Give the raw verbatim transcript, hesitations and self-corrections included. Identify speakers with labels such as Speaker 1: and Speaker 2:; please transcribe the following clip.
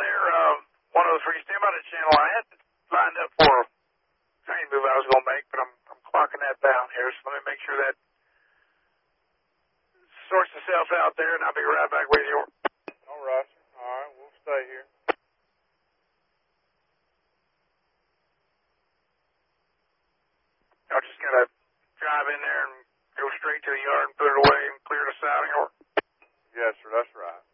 Speaker 1: there, uh, one oh three, stand by the channel. I had it lined up for a train move I was going to make, but I'm, I'm clocking that down here, so let me make sure that sorts itself out there, and I'll be right back with you.
Speaker 2: All right, sir. All right, we'll stay here.
Speaker 1: Y'all just got to drive in there and go straight to the yard and put it away and clear the siding, or?
Speaker 2: Yes, sir, that's right.